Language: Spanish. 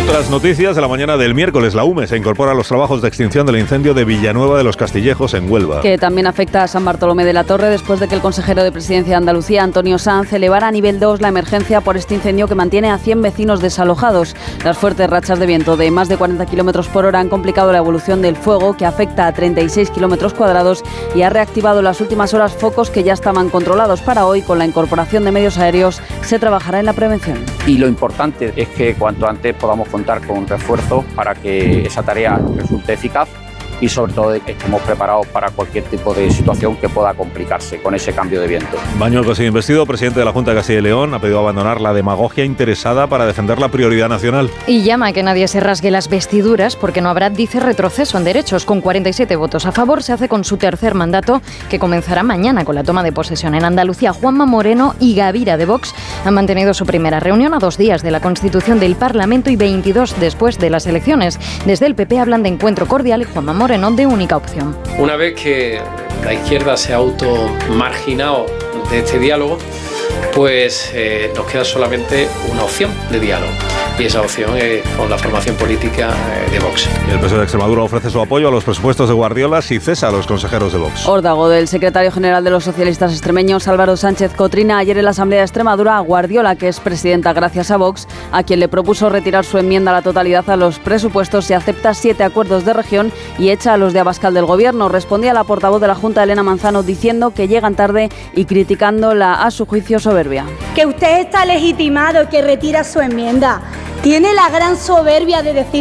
Otras noticias de la mañana del miércoles. La UME se incorpora a los trabajos de extinción del incendio de Villanueva de los Castillejos en Huelva. Que también afecta a San Bartolomé de la Torre después de que el consejero de Presidencia de Andalucía, Antonio Sanz, elevara a nivel 2 la emergencia por este incendio que mantiene a 100 vecinos desalojados. Las fuertes rachas de viento de más de 40 km por hora han complicado la evolución del fuego, que afecta a 36 km cuadrados y ha reactivado en las últimas horas focos que ya estaban controlados. Para hoy, con la incorporación de medios aéreos, se trabajará en la prevención. Y lo importante es que cuanto antes podamos contar con un refuerzo para que esa tarea resulte eficaz y sobre todo que estemos preparados para cualquier tipo de situación que pueda complicarse con ese cambio de viento. Bañuelos ha sido investido, presidente de la Junta de Castilla y León, ha pedido abandonar la demagogia interesada para defender la prioridad nacional. Y llama a que nadie se rasgue las vestiduras porque no habrá, dice, retroceso en derechos. Con 47 votos a favor se hace con su tercer mandato, que comenzará mañana con la toma de posesión. En Andalucía, Juanma Moreno y Gavira de Vox han mantenido su primera reunión a 2 días de la constitución del Parlamento y 22 después de las elecciones. Desde el PP hablan de encuentro cordial y Juanma Moreno de única opción. Una vez que la izquierda se ha automarginado de este diálogo, pues nos queda solamente una opción de diálogo. Y esa opción es con la formación política de Vox. El PSOE de Extremadura ofrece su apoyo a los presupuestos de Guardiola si cesa a los consejeros de Vox. Órdago del secretario general de los socialistas extremeños, Álvaro Sánchez Cotrina, ayer en la Asamblea de Extremadura a Guardiola, que es presidenta gracias a Vox, a quien le propuso retirar su enmienda a la totalidad a los presupuestos si acepta 7 acuerdos de región y echa a los de Abascal del Gobierno. Respondía la portavoz de la Junta, Elena Manzano, diciendo que llegan tarde y criticando la, a su juicio, soberbia. Que usted está legitimado, que retira su enmienda. Tiene la gran soberbia de decir